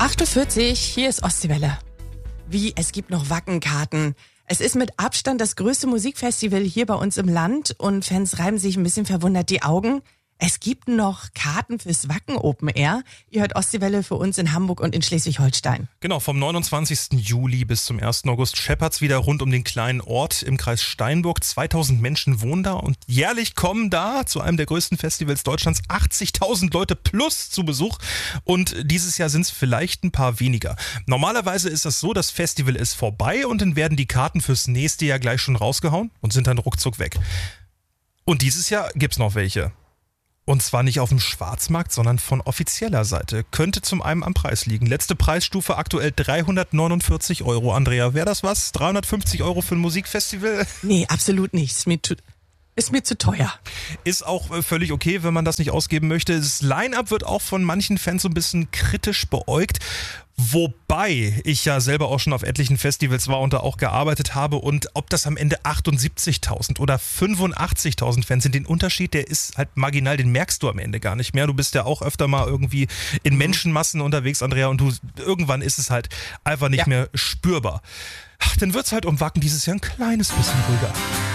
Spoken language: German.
8:40 Uhr, hier ist Ostseewelle. Wie, es gibt noch Wackenkarten. Es ist mit Abstand das größte Musikfestival hier bei uns im Land und Fans reiben sich ein bisschen verwundert die Augen. Es gibt noch Karten fürs Wacken Open Air. Ihr hört Ostseewelle für uns in Hamburg und in Schleswig-Holstein. Genau, vom 29. Juli bis zum 1. August scheppert's wieder rund um den kleinen Ort im Kreis Steinburg. 2000 Menschen wohnen da und jährlich kommen da zu einem der größten Festivals Deutschlands 80.000 Leute plus zu Besuch. Und dieses Jahr sind's vielleicht ein paar weniger. Normalerweise ist das so, das Festival ist vorbei und dann werden die Karten fürs nächste Jahr gleich schon rausgehauen und sind dann ruckzuck weg. Und dieses Jahr gibt's noch welche. Und zwar nicht auf dem Schwarzmarkt, sondern von offizieller Seite. Könnte zum einen am Preis liegen. Letzte Preisstufe aktuell 349 €. Andrea, wäre das was? 350 € für ein Musikfestival? Nee, absolut nicht. Ist mir zu teuer. Ist auch völlig okay, wenn man das nicht ausgeben möchte. Das Line-Up wird auch von manchen Fans so ein bisschen kritisch beäugt. Wobei ich ja selber auch schon auf etlichen Festivals war und da auch gearbeitet habe. Und ob das am Ende 78.000 oder 85.000 Fans sind, den Unterschied, der ist halt marginal, den merkst du am Ende gar nicht mehr. Du bist ja auch öfter mal irgendwie in Menschenmassen unterwegs, Andrea, und irgendwann ist es halt einfach nicht mehr spürbar. Dann wird's halt um Wacken dieses Jahr ein kleines bisschen ruhiger.